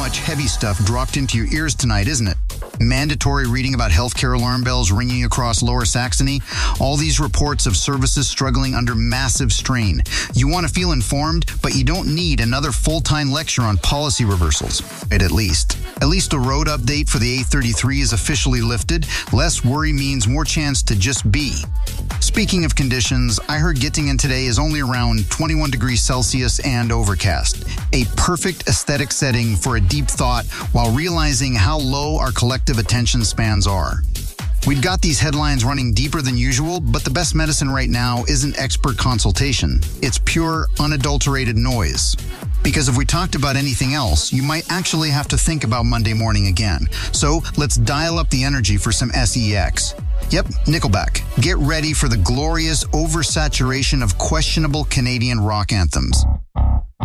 much heavy stuff dropped into your ears tonight, isn't it? Mandatory reading about healthcare alarm bells ringing across Lower Saxony. All these reports of services struggling under massive strain. You want to feel informed, but you don't need another full-time lecture on policy reversals. At least. At least a road update for the A33 is officially lifted. Less worry means more chance to just be. Speaking of conditions, I heard Gittingen today is only around 21 degrees Celsius and overcast. A perfect aesthetic setting for a deep thought while realizing how low our collective attention spans are. We've got these headlines running deeper than usual, but the best medicine right now isn't expert consultation. It's pure, unadulterated noise. Because if we talked about anything else, you might actually have to think about Monday morning again. So let's dial up the energy for some SEX. Yep, Nickelback. Get ready for the glorious oversaturation of questionable Canadian rock anthems.